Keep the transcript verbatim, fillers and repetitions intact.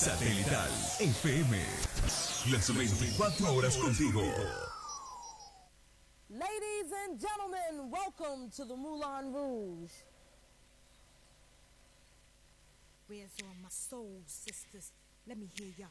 Satelital F M. Las veinticuatro horas contigo. Ladies and gentlemen, welcome to the Moulin Rouge. Where's all my soul sisters? Let me hear y'all